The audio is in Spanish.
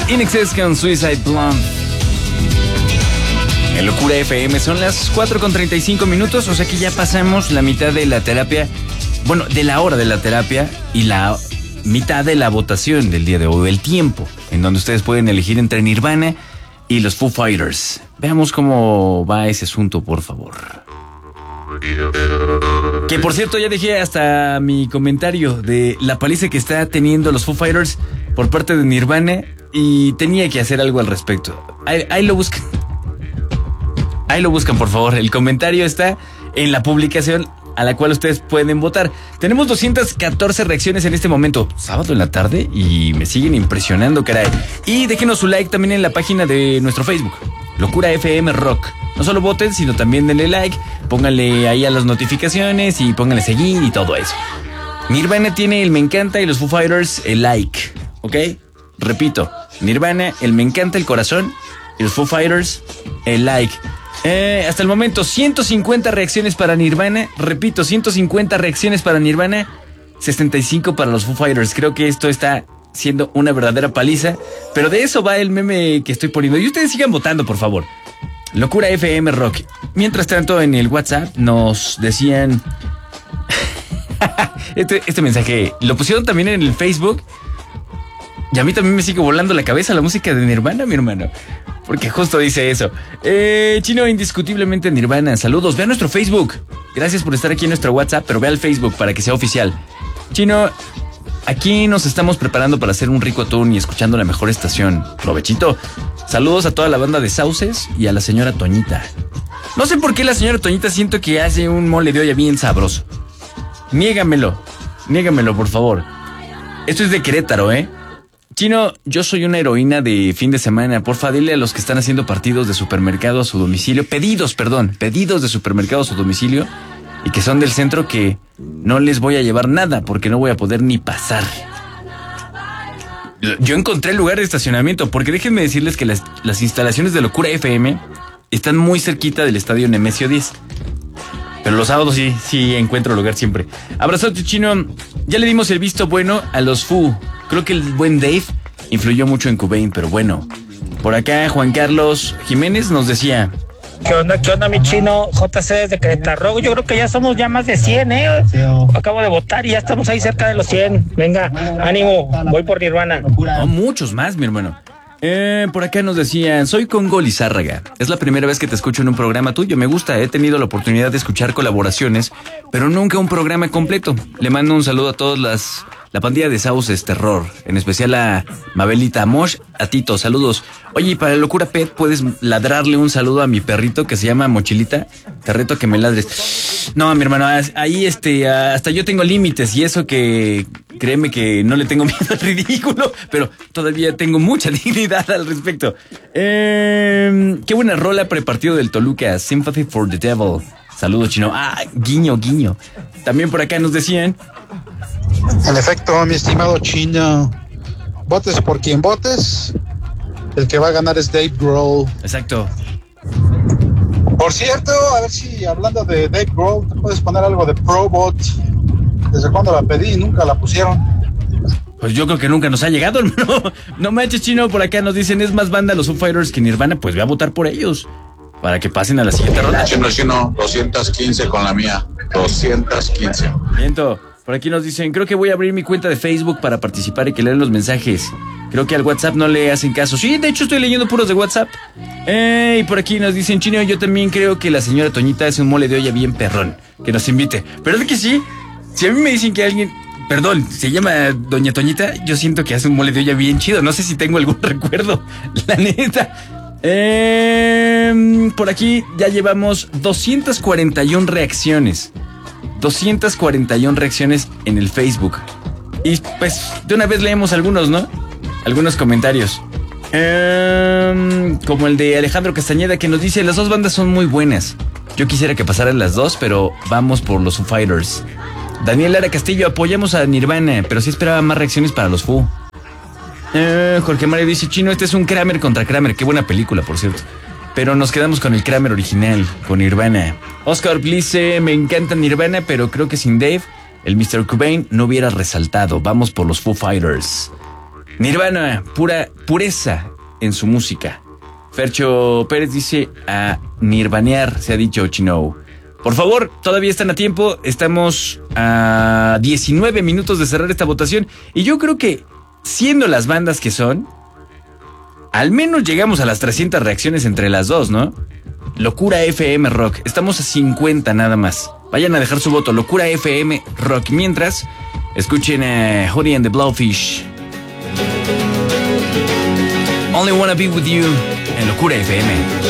INXS con Suicide Blonde. En Locura FM son las 4:35, o sea que ya pasamos la mitad de la terapia, bueno, de la hora de la terapia y la mitad de la votación del día de hoy, el tiempo, en donde ustedes pueden elegir entre Nirvana y los Foo Fighters. Veamos cómo va ese asunto, por favor. Que por cierto, ya dejé hasta mi comentario de la paliza que está teniendo los Foo Fighters por parte de Nirvana y tenía que hacer algo al respecto. Ahí lo buscan. Ahí lo buscan, por favor. El comentario está en la publicación a la cual ustedes pueden votar. Tenemos 214 reacciones en este momento, sábado en la tarde, y me siguen impresionando, caray. Y déjenos su like también en la página de nuestro Facebook, Locura FM Rock. No solo voten, sino también denle like, pónganle ahí a las notificaciones y pónganle seguir y todo eso. Nirvana tiene el me encanta y los Foo Fighters el like, ¿ok? Repito, Nirvana el me encanta, el corazón, y los Foo Fighters el like. Hasta el momento 150 reacciones para Nirvana. Repito, 150 reacciones para Nirvana, 65 para los Foo Fighters. Creo que esto está siendo una verdadera paliza, pero de eso va el meme que estoy poniendo. Y ustedes sigan votando, por favor. Locura FM Rock. Mientras tanto, en el WhatsApp nos decían este mensaje lo pusieron también en el Facebook. Y a mí también me sigue volando la cabeza la música de Nirvana, mi hermano, porque justo dice eso. Chino, indiscutiblemente Nirvana. Saludos, ve a nuestro Facebook. Gracias por estar aquí en nuestro WhatsApp, pero ve al Facebook para que sea oficial. Chino, aquí nos estamos preparando para hacer un rico atún y escuchando la mejor estación. Provechito. Saludos a toda la banda de Sauces y a la señora Toñita. No sé por qué la señora Toñita siento que hace un mole de olla bien sabroso. Niégamelo, por favor. Esto es de Querétaro, Chino, yo soy una heroína de fin de semana. Porfa, dile a los que están haciendo partidos de supermercado a su domicilio, pedidos de supermercado a su domicilio, y que son del centro, que no les voy a llevar nada porque no voy a poder ni pasar. Yo encontré el lugar de estacionamiento, porque déjenme decirles que las instalaciones de Locura FM están muy cerquita del estadio Nemesio 10. Pero los sábados sí encuentro lugar siempre. Abrazote, Chino. Ya le dimos el visto bueno a los Foo. Creo que el buen Dave influyó mucho en Cobain, pero bueno. Por acá Juan Carlos Jiménez nos decía: ¿Qué onda, mi Chino? JC desde Querétaro. Yo creo que ya somos ya más de 100, Acabo de votar y ya estamos ahí cerca de los 100. Venga, ánimo, voy por Nirvana. No, muchos más, mi hermano. Por acá nos decían: soy Congo Lizárraga. Es la primera vez que te escucho en un programa tuyo. Me gusta, he tenido la oportunidad de escuchar colaboraciones, pero nunca un programa completo. Le mando un saludo a todos la pandilla de Sauces Terror, en especial a Mabelita, a Mosh, a Tito, saludos. Oye, y para Locura Pet, ¿puedes ladrarle un saludo a mi perrito que se llama Mochilita? Te reto a que me ladres. No, mi hermano, ahí hasta yo tengo límites, y eso que créeme que no le tengo miedo al ridículo, pero todavía tengo mucha dignidad al respecto. Qué buena rola prepartido del Toluca, Sympathy for the Devil. Saludos, Chino. Guiño. También por acá nos decían: en efecto, mi estimado Chino, votes por quien votes, el que va a ganar es Dave Grohl. Exacto. Por cierto, a ver si hablando de Dave Grohl, ¿te puedes poner algo de Probot? ¿Desde cuándo la pedí y nunca la pusieron? Pues yo creo que nunca nos ha llegado, hermano. No manches, Chino, por acá nos dicen: es más banda los Foo Fighters que Nirvana. Pues voy a votar por ellos para que pasen a la siguiente ronda. Chino, 215 con la mía. 215. Miento. Por aquí nos dicen: creo que voy a abrir mi cuenta de Facebook para participar y que lean los mensajes. Creo que al WhatsApp no le hacen caso. Sí, de hecho estoy leyendo puros de WhatsApp. Y por aquí nos dicen: Chino, yo también creo que la señora Toñita es un mole de olla bien perrón. Que nos invite. ¿Verdad que sí? Si a mí me dicen que alguien, perdón, se llama Doña Toñita, yo siento que hace un mole de olla bien chido. No sé si tengo algún recuerdo, la neta. Por aquí ya llevamos 241 reacciones. 241 reacciones en el Facebook. Y pues de una vez leemos algunos, ¿no? Algunos comentarios. Como el de Alejandro Castañeda, que nos dice: las dos bandas son muy buenas. Yo quisiera que pasaran las dos, pero vamos por los Foo Fighters. Daniel Lara Castillo: apoyamos a Nirvana, pero sí esperaba más reacciones para los Foo. Jorge Mario dice: Chino, este es un Kramer contra Kramer. Qué buena película, por cierto. Pero nos quedamos con el Kramer original, con Nirvana. Oscar dice: me encanta Nirvana, pero creo que sin Dave, el Mr. Cobain no hubiera resaltado. Vamos por los Foo Fighters. Nirvana, pureza en su música. Fercho Pérez dice a nirvanear, se ha dicho Chino. Por favor, todavía están a tiempo. Estamos a 19 minutos de cerrar esta votación. Y yo creo que, siendo las bandas que son, al menos llegamos a las 300 reacciones entre las dos, ¿no? Locura FM Rock. Estamos a 50 nada más. Vayan a dejar su voto. Locura FM Rock. Mientras, escuchen Hootie and the Blowfish. Only Wanna Be With You en Locura FM.